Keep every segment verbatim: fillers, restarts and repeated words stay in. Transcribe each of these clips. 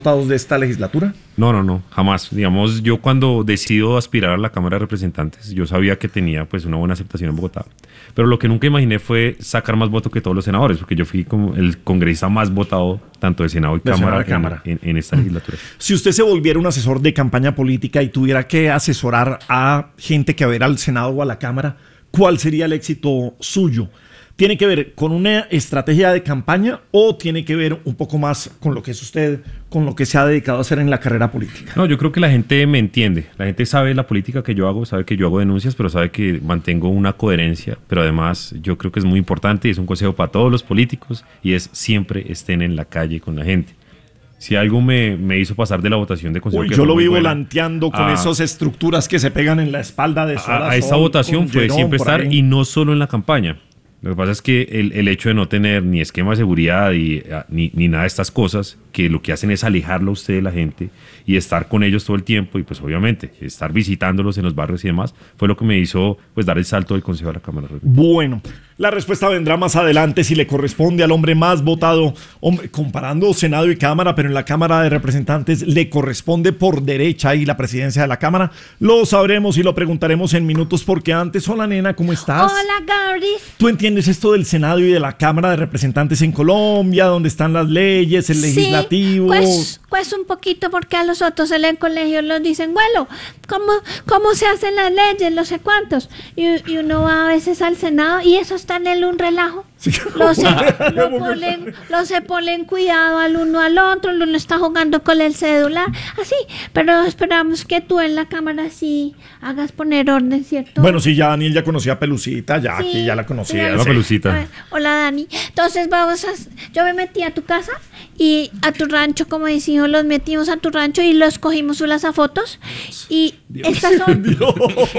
diputados de esta legislatura? No, no, no, jamás. Digamos, yo cuando decido aspirar a la Cámara de Representantes, yo sabía que tenía pues una buena aceptación en Bogotá, pero lo que nunca imaginé fue sacar más votos que todos los senadores, porque yo fui como el congresista más votado tanto de Senado y de Cámara, Senado y Cámara. En, en, en esta legislatura. Si usted se volviera un asesor de campaña política y tuviera que asesorar a gente que va a ir al Senado o a la Cámara, ¿cuál sería el éxito suyo? ¿Tiene que ver con una estrategia de campaña o tiene que ver un poco más con lo que es usted, con lo que se ha dedicado a hacer en la carrera política? No, yo creo que la gente me entiende. La gente sabe la política que yo hago, sabe que yo hago denuncias, pero sabe que mantengo una coherencia. Pero además yo creo que es muy importante y es un consejo para todos los políticos y es siempre estén en la calle con la gente. Si algo me, me hizo pasar de la votación de consejo... Uy, que yo lo vi buena, volanteando con a, esas estructuras que se pegan en la espalda de Sora. A, a esta votación fue Llerón, siempre estar ahí. Y no solo en la campaña. Lo que pasa es que el, el hecho de no tener ni esquema de seguridad y, ni, ni nada de estas cosas, que lo que hacen es alejarlo a usted de la gente y estar con ellos todo el tiempo y pues obviamente estar visitándolos en los barrios y demás, fue lo que me hizo pues dar el salto del Consejo de la Cámara. Bueno, la respuesta vendrá más adelante si le corresponde al hombre más votado, hombre, comparando Senado y Cámara, pero en la Cámara de Representantes le corresponde por derecha y la presidencia de la Cámara. Lo sabremos y lo preguntaremos en minutos porque antes, hola nena, ¿cómo estás? Hola Gabri. ¿Tú entiendes esto del Senado y de la Cámara de Representantes en Colombia, donde están las leyes, el legislativo? Sí, pues, pues un poquito porque a los otros en el colegio los dicen, bueno, ¿cómo, cómo se hacen las leyes? No sé cuántos. Y, y uno va a veces al Senado y eso está en el un relajo. Sí. Los se, lo ponen, lo se ponen cuidado al uno al otro, el uno está jugando con el celular, así, pero esperamos que tú en la Cámara sí hagas poner orden, ¿cierto? Bueno, sí, ya Daniel ya conocía a Pelucita, ya Sí, aquí ya la conocía. sí, La sí. Pelucita. Ver, hola Dani. Entonces vamos a... Yo me metí a tu casa y a tu rancho, como decimos, los metimos a tu rancho y los cogimos unas a fotos. Y Dios. estas son... Dios.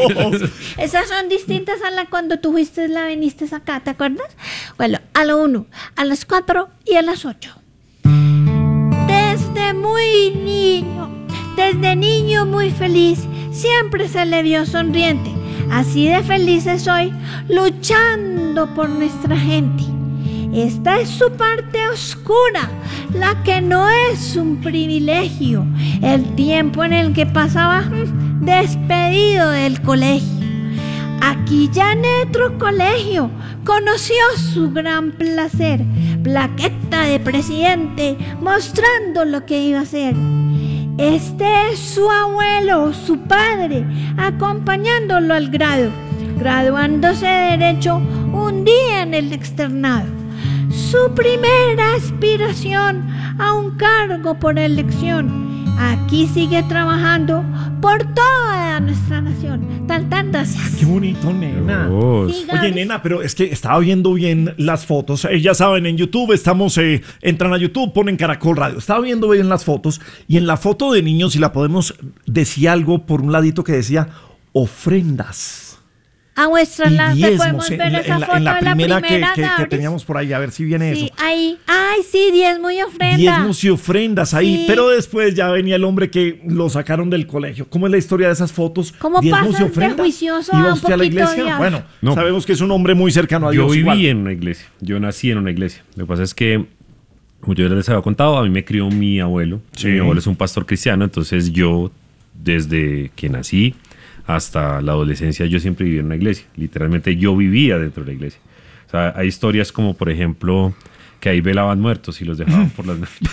Estas son distintas a la cuando tú fuiste, la viniste acá, ¿te acuerdas? Bueno, a lo uno, a las cuatro y a las ocho. Desde muy niño, desde niño muy feliz, siempre se le vio sonriente. Así de felices hoy, luchando por nuestra gente. Esta es su parte oscura, la que no es un privilegio, el tiempo en el que pasaba despedido del colegio. Aquí ya en otro colegio conoció su gran placer, plaqueta de presidente mostrando lo que iba a hacer. Este es su abuelo, su padre, acompañándolo al grado, graduándose de Derecho un día en el externado. Su primera aspiración a un cargo por elección. Aquí sigue trabajando por toda nuestra nación. Tantas gracias. Qué bonito, nena. Dios. Sí, Oye, Gaby. nena, pero es que estaba viendo bien las fotos. Eh, ya saben, en YouTube estamos, eh, entran a YouTube, ponen Caracol Radio. Estaba viendo bien las fotos y en la foto de niños, si la podemos, decía algo por un ladito que decía ofrendas. A vuestra Y la te diezmos podemos en, ver la- esa en la, foto en la de la primera, primera, que, que- que Gabriel. teníamos por ahí, a ver si viene Sí, eso. ahí. Ay, sí, diezmo y ofrenda. Diezmos y ofrendas ahí, Sí. pero después ya venía el hombre que lo sacaron del colegio. ¿Cómo es la historia de esas fotos? ¿Cómo Diezmos y pasas de ofrendas. juicioso ¿Iba a un usted a la poquito iglesia? de- Bueno, No. sabemos que es un hombre muy cercano a Dios. Yo viví igual. en una iglesia, yo nací en una iglesia. Lo que pasa es que, como yo les había contado, a mí me crió mi abuelo. Sí. Mi abuelo es un pastor cristiano, entonces yo, desde que nací hasta la adolescencia, yo siempre viví en una iglesia. Literalmente yo vivía dentro de la iglesia. O sea, hay historias como, por ejemplo, que ahí velaban muertos y los dejaban por las noches.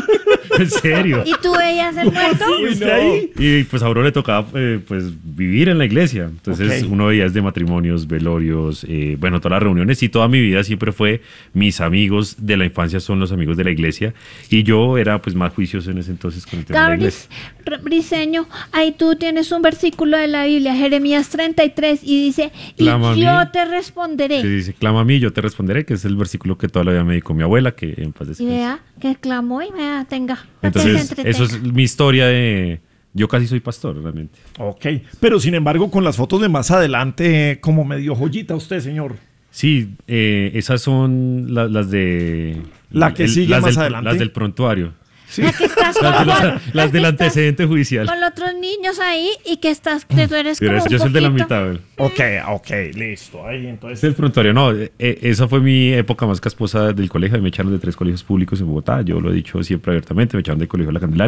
En serio. ¿Y tú veías el muerto? Sí, ¿usted ahí? Y pues a uno le tocaba eh, pues vivir en la iglesia. Entonces Ok. uno veía desde matrimonios, velorios, eh, bueno, todas las reuniones y toda mi vida siempre fue, mis amigos de la infancia son los amigos de la iglesia y yo era pues más juicioso en ese entonces con el tema de la Gabriel iglesia. R- Briseño, ahí tú tienes un versículo de la Biblia, Jeremías treinta y tres, y dice, y Clama a mí. yo te Que responderé. dice, clama a mí, yo te responderé, que es el versículo que toda la vida me dedicó mi abuela, que en paz Y descanse. vea, que clamó y vea, tenga. para que se Entonces, entretenga. eso es mi historia de... Yo casi soy pastor, realmente. Ok, pero sin embargo, con las fotos de más adelante, eh, como medio joyita usted, señor. Sí, eh, esas son la- las de... La que sigue las más del, adelante. Las del prontuario. La que estás con, Las, de la- con- las la que del estás antecedente judicial. con los otros niños ahí y que estás, que tú eres Pero como yo un soy el de la poquito- mitad, güey. Ok, ok, listo. Ahí Es entonces. el prontuario, no, eh, eh, esa fue mi época más casposa del colegio, me echaron de tres colegios públicos en Bogotá, yo lo he dicho siempre abiertamente, me echaron del colegio de La Candelaria.